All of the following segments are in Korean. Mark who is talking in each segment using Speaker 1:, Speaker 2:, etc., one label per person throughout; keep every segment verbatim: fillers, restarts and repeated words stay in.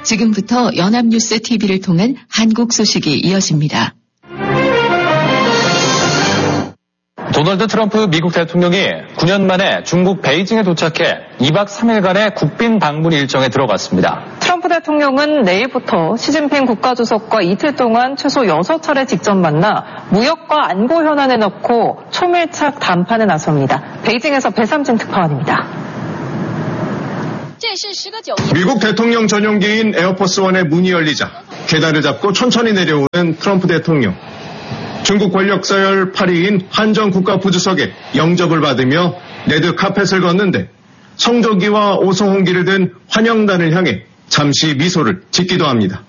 Speaker 1: 지금부터 연합뉴스 티비를 통한 한국 소식이 이어집니다.
Speaker 2: 도널드 트럼프 미국 대통령이 구 년 만에 중국 베이징에 도착해 이 박 삼 일간의 국빈 방문 일정에 들어갔습니다.
Speaker 3: 트럼프 대통령은 내일부터 시진핑 국가주석과 이틀 동안 최소 여섯 차례 직접 만나 무역과 안보 현안에 넣고 초밀착談判에 나섭니다. 베이징에서 배삼진 특파원입니다.
Speaker 4: 미국 대통령 전용기인 에어포스원의 문이 열리자 계단을 잡고 천천히 내려오는 트럼프 대통령. 중국 권력 서열 팔 위인 한정 국가부주석의 영접을 받으며 레드 카펫을 걷는데 성조기와 오성홍기를 든 환영단을 향해 잠시 미소를 짓기도 합니다.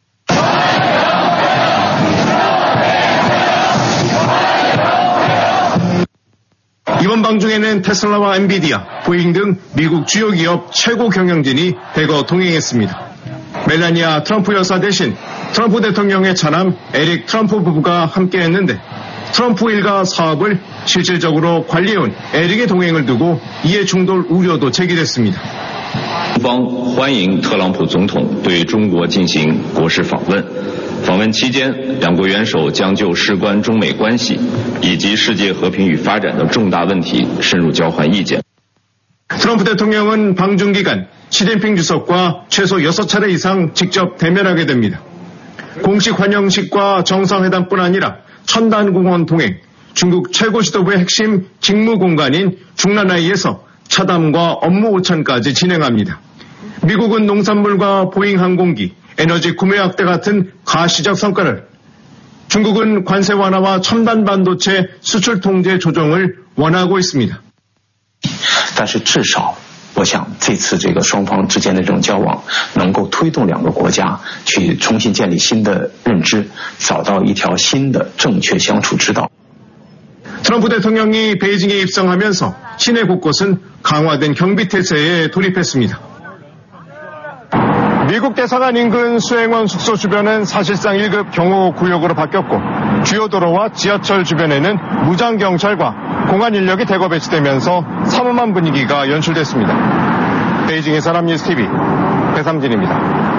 Speaker 4: 이번 방중에는 테슬라와 엔비디아, 보잉 등 미국 주요 기업 최고 경영진이 대거 동행했습니다. 멜라니아 트럼프 여사 대신 트럼프 대통령의 차남 에릭 트럼프 부부가 함께했는데 트럼프 일가 사업을 실질적으로 관리해온 에릭의 동행을 두고 이해 충돌 우려도 제기됐습니다.
Speaker 5: 中方欢迎特朗普总统对中国进行国事访问。访问期间，两国元首将就事关中美关系以及世界和平与发展的重大问题深入交换意见。
Speaker 4: 트럼프 대통령은 방중 기간 시진핑 주석과 최소 여섯 차례 이상 직접 대면하게 됩니다. 공식 환영식과 정상회담뿐 아니라 천단공원 통행, 중국 최고 지도부의 핵심 직무 공간인 중란하이에서 차담과 업무 오찬까지 진행합니다. 미국은 농산물과 보잉 항공기, 에너지 구매 확대 같은 가시적 성과를, 중국은 관세 완화와 첨단 반도체 수출 통제 조정을 원하고 있습니다.
Speaker 6: 但是至少我想这次这个双方之间的这种交往能够推动两个国家去重新建立新的认知，找到一条新的正确相处之道。
Speaker 4: 트럼프 대통령이 베이징에 입성하면서 시내 곳곳은 강화된 경비 태세에 돌입했습니다. 미국 대사관 인근 수행원 숙소 주변은 사실상 일 급 경호 구역으로 바뀌었고 주요 도로와 지하철 주변에는 무장 경찰과 공안 인력이 대거 배치되면서 삼엄한 분위기가 연출됐습니다. 베이징의 연합뉴스 티비 배삼진입니다.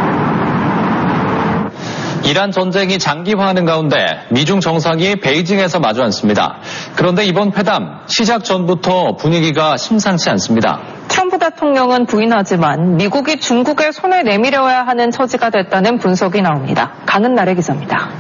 Speaker 2: 이란 전쟁이 장기화하는 가운데 미중 정상이 베이징에서 마주 앉습니다. 그런데 이번 회담 시작 전부터 분위기가 심상치 않습니다.
Speaker 3: 트럼프 대통령은 부인하지만 미국이 중국에 손을 내밀어야 하는 처지가 됐다는 분석이 나옵니다. 강은나래 기자입니다.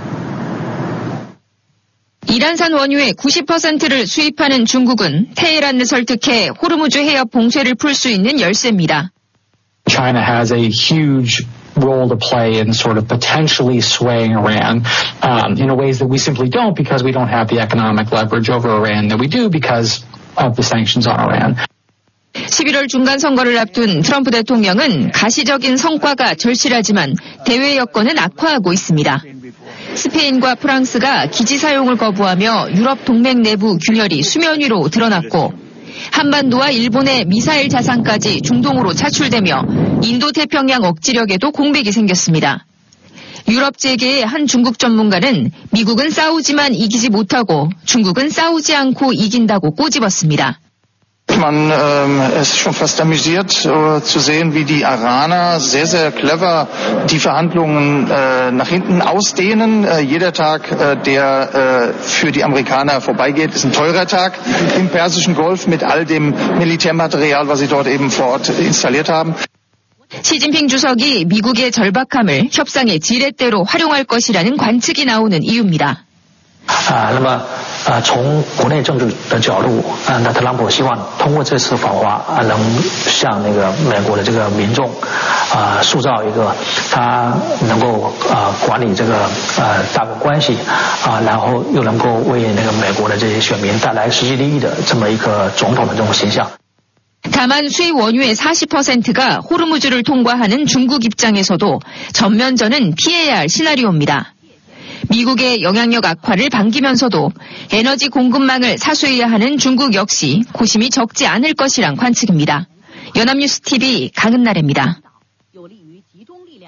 Speaker 7: 이란산 원유의 구십 퍼센트를 수입하는 중국은 테헤란을 설득해 호르무즈 해협 봉쇄를 풀 수 있는 열쇠입니다.
Speaker 8: China has a huge role to play in sort of potentially swaying Iran um, in ways that we simply don't because we don't have the economic leverage over Iran that we do because of the sanctions on Iran.
Speaker 7: 십일월 중간 선거를 앞둔 트럼프 대통령은 가시적인 성과가 절실하지만 대외 여건은 악화하고 있습니다. 스페인과 프랑스가 기지 사용을 거부하며 유럽 동맹 내부 균열이 수면 위로 드러났고 한반도와 일본의 미사일 자산까지 중동으로 차출되며 인도태평양 억지력에도 공백이 생겼습니다. 유럽 재계의 한 중국 전문가는 미국은 싸우지만 이기지 못하고 중국은 싸우지 않고 이긴다고 꼬집었습니다.
Speaker 9: Man äh, ist schon fast amüsiert äh, zu sehen, wie die Iraner sehr, sehr clever die Verhandlungen äh, nach hinten ausdehnen. Äh, jeder Tag, äh, der äh, für die Amerikaner vorbeigeht, ist ein teurer Tag im Persischen Golf mit all dem Militärmaterial, was sie dort eben vor Ort installiert haben.
Speaker 7: 시진핑 주석이 미국의 절박함을 협상의 지렛대로 활용할 것이라는 관측이 나오는 이유입니다.
Speaker 8: 啊，那么呃，从国内政治的角度，啊，那特朗普希望通过这次访华啊，能向那个美国的这个民众啊，塑造一个他能够啊管理这个呃大国关系啊，然后又能够为那个美国的这些选民带来实际利益的这么一个总统的这种形象。
Speaker 7: 다만 수입 원유의 사십 퍼센트가 호르무즈를 통과하는 중국 입장에서도 전면전은 피해야 할 시나리오입니다. 미국의 영향력 악화를 반기면서도 에너지 공급망을 사수해야 하는 중국 역시 고심이 적지 않을 것이란 관측입니다. 연합뉴스 티비 강은나래입니다.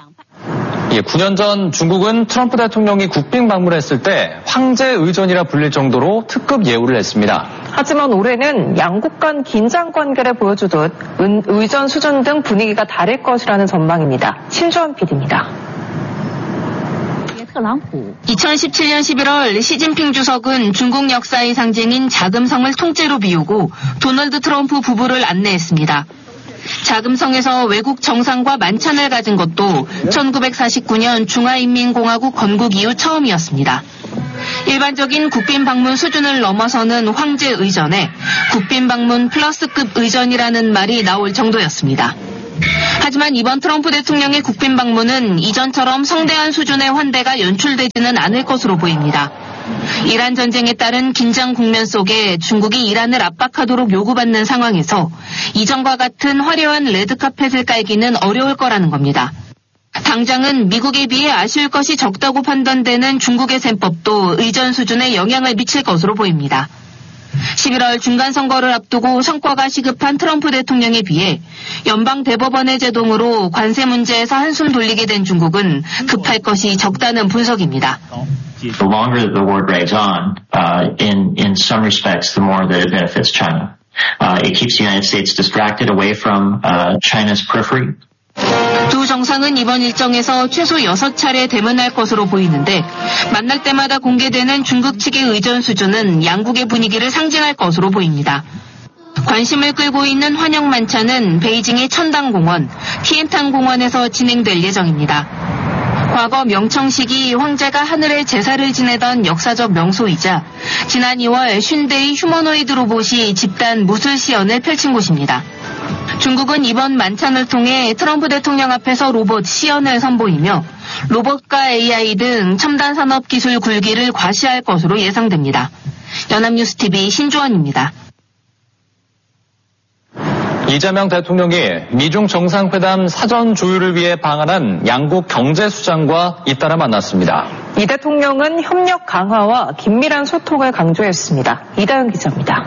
Speaker 2: 예, 구 년 전 중국은 트럼프 대통령이 국빈 방문했을 때 황제 의전이라 불릴 정도로 특급 예우를 했습니다.
Speaker 3: 하지만 올해는 양국 간 긴장 관계를 보여주듯 의전 수준 등 분위기가 다를 것이라는 전망입니다. 신주원 피디입니다.
Speaker 7: 이천십칠 년 십일월 시진핑 주석은 중국 역사의 상징인 자금성을 통째로 비우고 도널드 트럼프 부부를 안내했습니다. 자금성에서 외국 정상과 만찬을 가진 것도 천구백사십구 년 중화인민공화국 건국 이후 처음이었습니다. 일반적인 국빈 방문 수준을 넘어서는 황제 의전에 국빈 방문 플러스급 의전이라는 말이 나올 정도였습니다. 하지만 이번 트럼프 대통령의 국빈 방문은 이전처럼 성대한 수준의 환대가 연출되지는 않을 것으로 보입니다. 이란 전쟁에 따른 긴장 국면 속에 중국이 이란을 압박하도록 요구받는 상황에서 이전과 같은 화려한 레드카펫을 깔기는 어려울 거라는 겁니다. 당장은 미국에 비해 아쉬울 것이 적다고 판단되는 중국의 셈법도 의전 수준에 영향을 미칠 것으로 보입니다. 십일월 중간선거를 앞두고 성과가 시급한 트럼프 대통령에 비해 연방대법원의 제동으로 관세 문제에서 한숨 돌리게 된 중국은 급할 것이 적다는 분석입니다.
Speaker 10: The longer the war drags on, uh, in, in some respects, the more that it benefits China. Uh, it keeps the United States distracted away from uh, China's periphery.
Speaker 7: 두 정상은 이번 일정에서 최소 여섯 차례 대면할 것으로 보이는데 만날 때마다 공개되는 중국 측의 의전 수준은 양국의 분위기를 상징할 것으로 보입니다. 관심을 끌고 있는 환영 만찬은 베이징의 천당공원, 티엔탄공원에서 진행될 예정입니다. 과거 명청식이 황제가 하늘에 제사를 지내던 역사적 명소이자 지난 이월 슌데이 휴머노이드 로봇이 집단 무술 시연을 펼친 곳입니다. 중국은 이번 만찬을 통해 트럼프 대통령 앞에서 로봇 시연을 선보이며 로봇과 에이아이 등 첨단 산업 기술 굴기를 과시할 것으로 예상됩니다. 연합뉴스티비 신주원입니다.
Speaker 2: 이재명 대통령이 미중 정상회담 사전 조율을 위해 방한한 양국 경제수장과 잇따라 만났습니다.
Speaker 3: 이 대통령은 협력 강화와 긴밀한 소통을 강조했습니다. 이다영 기자입니다.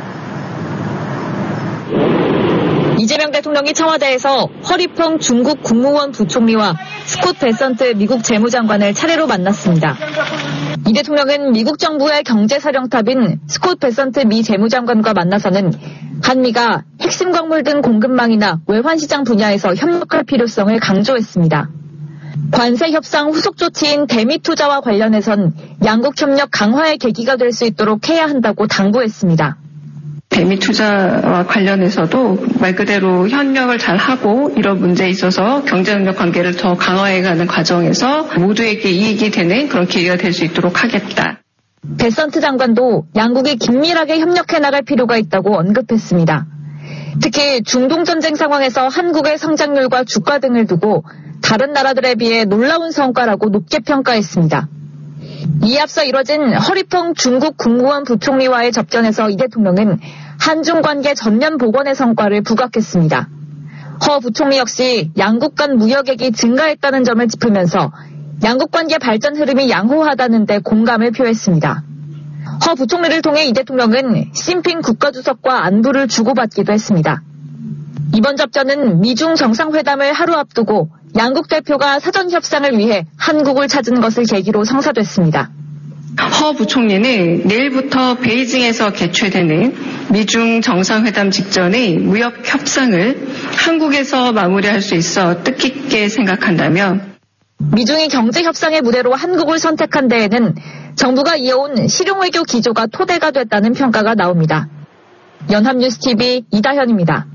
Speaker 11: 이재명 대통령이 청와대에서 허리펑 중국 국무원 부총리와 스콧 베선트 미국 재무장관을 차례로 만났습니다. 이 대통령은 미국 정부의 경제사령탑인 스콧 베선트 미 재무장관과 만나서는 한미가 핵심 광물 등 공급망이나 외환시장 분야에서 협력할 필요성을 강조했습니다. 관세 협상 후속 조치인 대미 투자와 관련해선 양국 협력 강화의 계기가 될 수 있도록 해야 한다고 당부했습니다.
Speaker 12: 대미 투자와 관련해서도 말 그대로 협력을 잘 하고 이런 문제에 있어서 경제협력 관계를 더 강화해가는 과정에서 모두에게 이익이 되는 그런 기회가 될 수 있도록 하겠다.
Speaker 11: 베선트 장관도 양국이 긴밀하게 협력해 나갈 필요가 있다고 언급했습니다. 특히 중동전쟁 상황에서 한국의 성장률과 주가 등을 두고 다른 나라들에 비해 놀라운 성과라고 높게 평가했습니다. 이에 앞서 이뤄진 허리펑 중국 국무원 부총리와의 접견에서 이 대통령은 한중 관계 전면 복원의 성과를 부각했습니다. 허 부총리 역시 양국 간 무역액이 증가했다는 점을 짚으면서 양국 관계 발전 흐름이 양호하다는 데 공감을 표했습니다. 허 부총리를 통해 이 대통령은 시진핑 국가주석과 안부를 주고받기도 했습니다. 이번 접견은 미중 정상회담을 하루 앞두고 양국 대표가 사전 협상을 위해 한국을 찾은 것을 계기로 성사됐습니다.
Speaker 12: 허 부총리는 내일부터 베이징에서 개최되는 미중 정상회담 직전의 무역 협상을 한국에서 마무리할 수 있어 뜻깊게 생각한다며
Speaker 11: 미중이 경제 협상의 무대로 한국을 선택한 데에는 정부가 이어온 실용외교 기조가 토대가 됐다는 평가가 나옵니다. 연합뉴스티비 이다현입니다.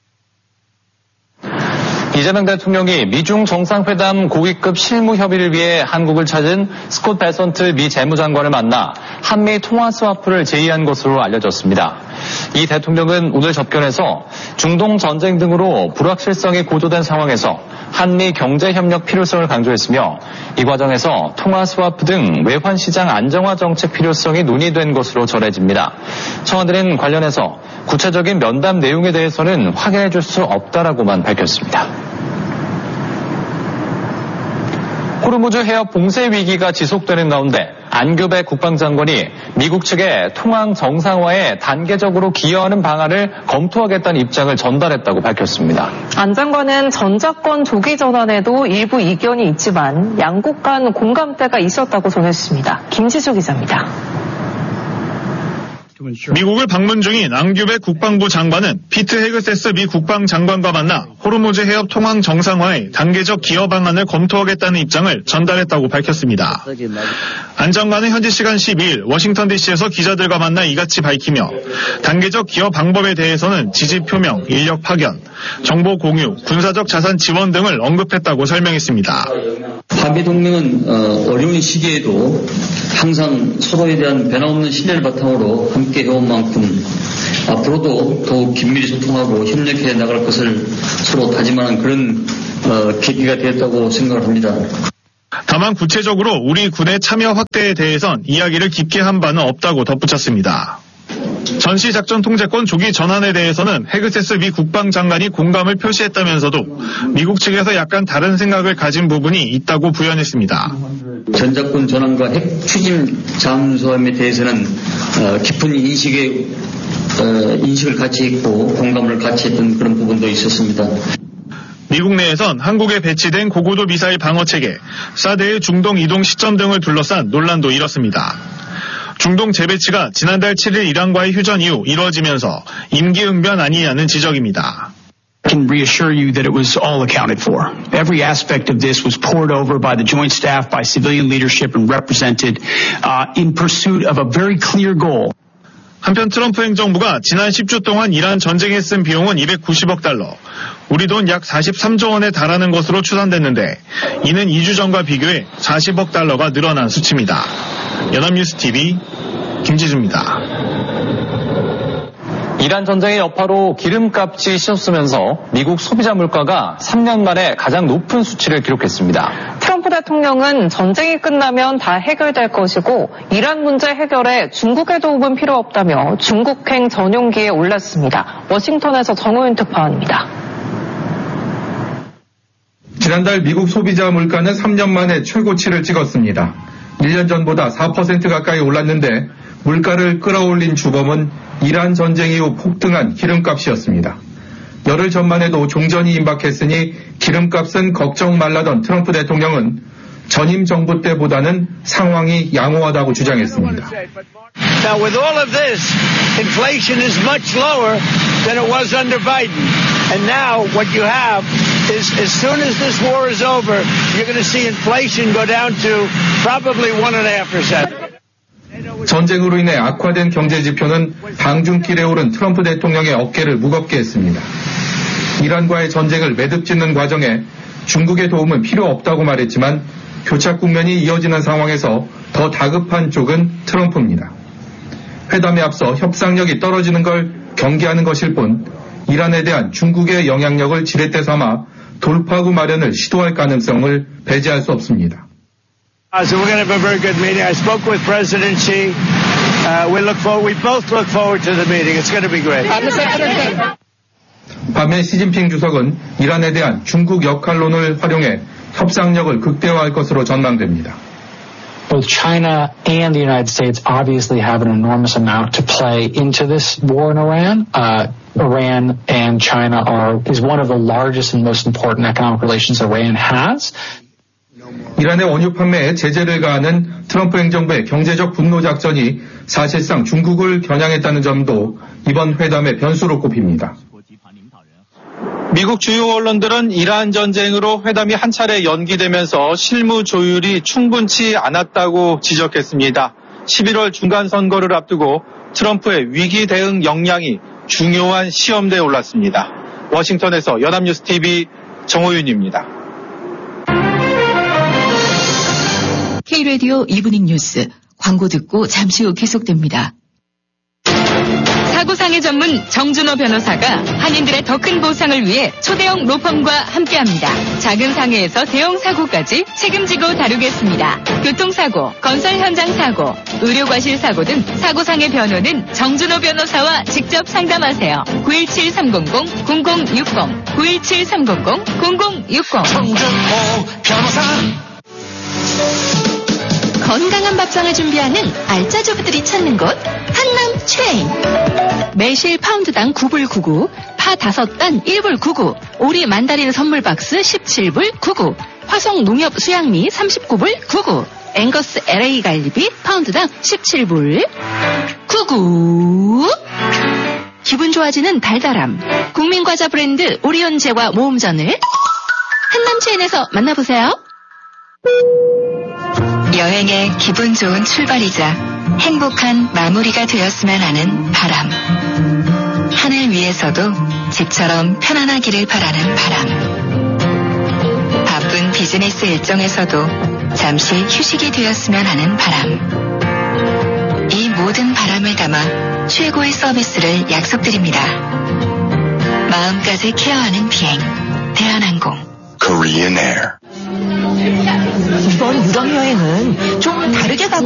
Speaker 2: 이재명 대통령이 미중 정상회담 고위급 실무 협의를 위해 한국을 찾은 스콧 베선트 미 재무장관을 만나 한미 통화 스와프를 제의한 것으로 알려졌습니다. 이 대통령은 오늘 접견에서 중동 전쟁 등으로 불확실성이 고조된 상황에서 한미 경제협력 필요성을 강조했으며 이 과정에서 통화 스와프 등 외환시장 안정화 정책 필요성이 논의된 것으로 전해집니다. 청와대는 관련해서 구체적인 면담 내용에 대해서는 확인해 줄 수 없다라고만 밝혔습니다. 호르무즈 해협 봉쇄 위기가 지속되는 가운데 안규백 국방장관이 미국 측에 통항 정상화에 단계적으로 기여하는 방안을 검토하겠다는 입장을 전달했다고 밝혔습니다.
Speaker 3: 안 장관은 전작권 조기 전환에도 일부 이견이 있지만 양국 간 공감대가 있었다고 전했습니다. 김지수 기자입니다.
Speaker 13: 미국을 방문 중인 안규백 국방부 장관은 피트 헤그세스 미 국방장관과 만나 호르무즈 해협 통항 정상화에 단계적 기여 방안을 검토하겠다는 입장을 전달했다고 밝혔습니다. 안 장관은 현지 시간 십이일 워싱턴 디씨에서 기자들과 만나 이같이 밝히며 단계적 기여 방법에 대해서는 지지 표명, 인력 파견, 정보 공유, 군사적 자산 지원 등을 언급했다고 설명했습니다.
Speaker 14: 한미 동맹은 어, 어려운 시기에도 항상 서로에 대한 변함없는 신뢰를 바탕으로 함께 해온 만큼 앞으로도 더욱 긴밀히 소통하고 협력해 나갈 것을 서로 다짐하는 그런 어, 계기가 되었다고 생각을 합니다.
Speaker 13: 다만 구체적으로 우리 군의 참여 확대에 대해선 이야기를 깊게 한 바는 없다고 덧붙였습니다. 전시작전 통제권 조기 전환에 대해서는 헤그세스 미 국방장관이 공감을 표시했다면서도 미국 측에서 약간 다른 생각을 가진 부분이 있다고 부연했습니다.
Speaker 14: 전작권 전환과 핵 추진 잠수함에 대해서는 어, 깊은 인식의 어, 인식을 같이 했고 공감을 같이 했던 그런 부분도 있었습니다.
Speaker 13: 미국 내에선 한국에 배치된 고고도 미사일 방어체계, 사드의 중동 이동 시점 등을 둘러싼 논란도 일었습니다. 중동 재배치가 지난달 칠일 이란과의 휴전 이후 이루어지면서 임기응변 아니냐는 지적입니다.
Speaker 15: I can reassure you that it was all accounted for. Every aspect of this was poured over by the Joint Staff, by civilian leadership, and represented uh, in pursuit of a very clear goal.
Speaker 13: 한편 트럼프 행정부가 지난 십 주 동안 이란 전쟁에 쓴 비용은 이백구십억 달러, 우리 돈 약 사십삼조 원에 달하는 것으로 추산됐는데 이는 이 주 전과 비교해 사십억 달러가 늘어난 수치입니다. 연합뉴스티비 김지수입니다.
Speaker 2: 이란 전쟁의 여파로 기름값이 치솟으면서 미국 소비자 물가가 삼 년 만에 가장 높은 수치를 기록했습니다.
Speaker 3: 트럼프 대통령은 전쟁이 끝나면 다 해결될 것이고 이란 문제 해결에 중국의 도움은 필요 없다며 중국행 전용기에 올랐습니다. 워싱턴에서 정호윤 특파원입니다.
Speaker 16: 지난달 미국 소비자 물가는 삼 년 만에 최고치를 찍었습니다. 일 년 전보다 사 퍼센트 가까이 올랐는데 물가를 끌어올린 주범은 이란 전쟁 이후 폭등한 기름값이었습니다. 열흘 전만 해도 종전이 임박했으니 기름값은 걱정 말라던 트럼프 대통령은 전임 정부 때보다는 상황이 양호하다고 주장했습니다.
Speaker 17: Now with all of this, inflation is much lower than it was under Biden. And now what you have is as soon as this war is over, you're going to see inflation go down to probably one point five percent.
Speaker 16: 전쟁으로 인해 악화된 경제 지표는 방중길에 오른 트럼프 대통령의 어깨를 무겁게 했습니다. 이란과의 전쟁을 매듭짓는 과정에 중국의 도움은 필요 없다고 말했지만 교착 국면이 이어지는 상황에서 더 다급한 쪽은 트럼프입니다. 회담에 앞서 협상력이 떨어지는 걸 경계하는 것일 뿐 이란에 대한 중국의 영향력을 지렛대 삼아 돌파구 마련을 시도할 가능성을 배제할 수 없습니다.
Speaker 17: Uh, so we're going to have a very good meeting. I spoke with President Xi. Uh, we look forward. We both look forward to the meeting. It's going to be great.
Speaker 16: 반면 시진핑 주석은 이란에 대한 중국 역할론을 활용해 협상력을 극대화할 것으로 전망됩니다.
Speaker 18: Both China and the United States obviously have an enormous amount to play into this war in Iran. Uh, Iran and China are is one of the largest and most important economic relations Iran has.
Speaker 16: 이란의 원유 판매에 제재를 가하는 트럼프 행정부의 경제적 분노 작전이 사실상 중국을 겨냥했다는 점도 이번 회담의 변수로 꼽힙니다.
Speaker 19: 미국 주요 언론들은 이란 전쟁으로 회담이 한 차례 연기되면서 실무 조율이 충분치 않았다고 지적했습니다. 십일월 중간 선거를 앞두고 트럼프의 위기 대응 역량이 중요한 시험대에 올랐습니다. 워싱턴에서 연합뉴스티비 정호윤입니다.
Speaker 1: K라디오 이브닝 뉴스 광고 듣고 잠시 후 계속됩니다.
Speaker 7: 사고상해 전문 정준호 변호사가 한인들의 더 큰 보상을 위해 초대형 로펌과 함께합니다. 작은 상해에서 대형 사고까지 책임지고 다루겠습니다. 교통사고, 건설 현장 사고, 의료과실 사고 등 사고상해 변호는 정준호 변호사와 직접 상담하세요. 구일칠 삼공공 공공육공 구일칠 삼공공 공공육공 정준호 변호사
Speaker 1: 건강한 밥상을 준비하는 알짜 주부들이 찾는 곳 한남 체인. 매실 파운드당 구 불 구십구, 파 다섯 단 일 불 구십구, 오리 만다린 선물 박스 십칠 불 구십구, 화성 농협 수양미 삼십구 불 구십구, 앵거스 엘에이 갈비 파운드당 십칠 불 구십구. 기분 좋아지는 달달함. 국민과자 브랜드 오리온제와 모음전을 한남체인에서 만나보세요.
Speaker 20: 여행의 기분 좋은 출발이자 행복한 마무리가 되었으면 하는 바람. 하늘 위에서도 집처럼 편안하기를 바라는 바람. 바쁜 비즈니스 일정에서도 잠시 휴식이 되었으면 하는 바람. 이 모든 바람을 담아 최고의 서비스를 약속드립니다. 마음까지 케어하는 비행 대한항공.
Speaker 21: Korean Air.
Speaker 22: 이번 유럽 여행은 좀 다르게 가고